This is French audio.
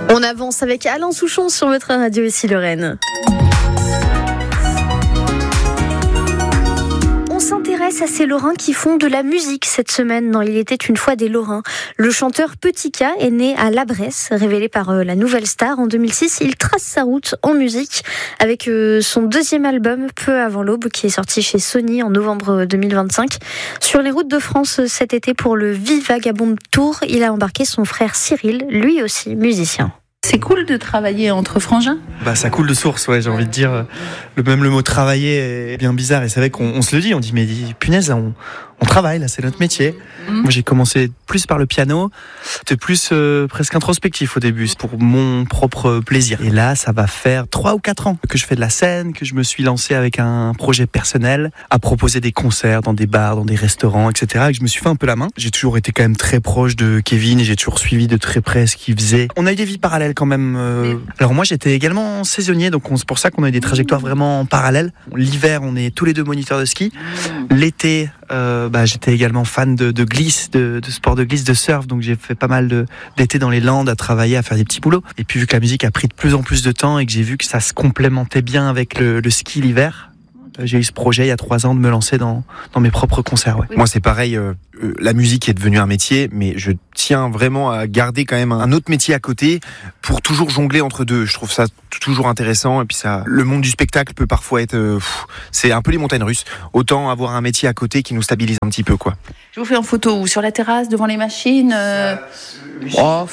On avance avec Alain Souchon sur votre radio ici Lorraine. On s'intéresse à ces Lorrains qui font de la musique cette semaine dans Il était une fois des Lorrains. Le chanteur Petit K est né à La Bresse, révélé par la Nouvelle Star en 2006. Il trace sa route en musique avec son deuxième album Peu avant l'aube qui est sorti chez Sony en novembre 2025. Sur les routes de France cet été pour le Vivagabond Tour, il a embarqué son frère Cyril, lui aussi musicien. C'est cool de travailler entre frangins. Ça coule de source, ouais, j'ai envie de dire. Même le mot travailler est bien bizarre et c'est vrai qu'on se le dit, on dit mais punaise, on travaille là, c'est notre métier. Moi j'ai commencé plus par le piano, c'était plus presque introspectif au début, pour mon propre plaisir. Et là ça va faire 3 ou 4 ans que je fais de la scène, que je me suis lancé avec un projet personnel, à proposer des concerts dans des bars, dans des restaurants, etc. Et que je me suis fait un peu la main. J'ai toujours été quand même très proche de Kevin et j'ai toujours suivi de très près ce qu'il faisait. On a eu des vies parallèles quand même. Alors moi j'étais également saisonnier, donc c'est pour ça qu'on a eu des trajectoires vraiment parallèles. L'hiver on est tous les deux moniteurs de ski. L'été j'étais également fan de glisse, de sport de glisse, de surf, donc j'ai fait pas mal d'été dans les Landes à travailler, à faire des petits boulots. Et puis vu que la musique a pris de plus en plus de temps et que j'ai vu que ça se complémentait bien avec le ski l'hiver, j'ai eu ce projet il y a 3 ans de me lancer dans mes propres concerts. Ouais. Moi c'est pareil, la musique est devenue un métier, mais je tiens vraiment à garder quand même un autre métier à côté pour toujours jongler entre deux. Je trouve ça toujours intéressant et puis ça, le monde du spectacle peut parfois être, c'est un peu les montagnes russes. Autant avoir un métier à côté qui nous stabilise un petit peu, quoi. Je vous fais en photo ou sur la terrasse devant les machines.